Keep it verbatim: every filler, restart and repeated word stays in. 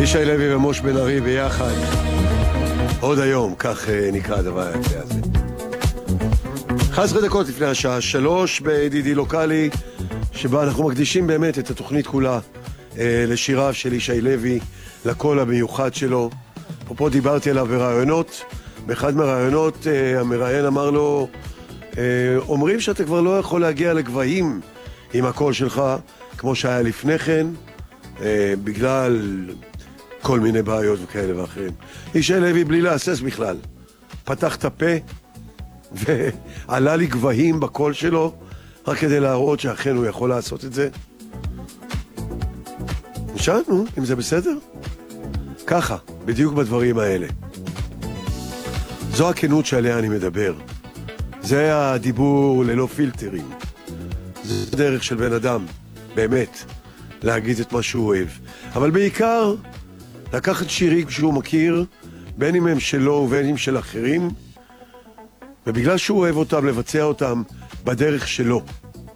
ישי לוי ומוש בן ארי ביחד. עוד היום, כך נקרא הדבר היפה הזה. אחת עשרה דקות לפני השעה שלוש בידידי לוקלי, שבה אנחנו מקדישים באמת את התוכנית כולה אה, לשיריו של ישי לוי, לקול המיוחד שלו. פה דיברתי עליו ברעיונות. באחד מהרעיונות אה, המראיין אמר לו, אה, אומרים שאתה כבר לא יכול להגיע לגבהים עם הקול שלך, כמו שהיה לפני כן, אה, בגלל כל מיני בעיות וכאלה ואחרים. ישי לוי בלי להסס בכלל, פתח את הפה ועלה לי גבהים בקול שלו, רק כדי להראות שאכן הוא יכול לעשות את זה. נשאלנו אם זה בסדר? ככה, בדיוק בדברים האלה. זו הכנות שעליה אני מדבר. זה הדיבור ללא פילטרים. זה דרך של בן אדם, באמת, להגיד את מה שהוא אוהב. אבל בעיקר, לקחת שירים שהוא מכיר, בין אם הם שלו ובין אם של אחרים, ובגלל שהוא אוהב אותם, לבצע אותם בדרך שלו.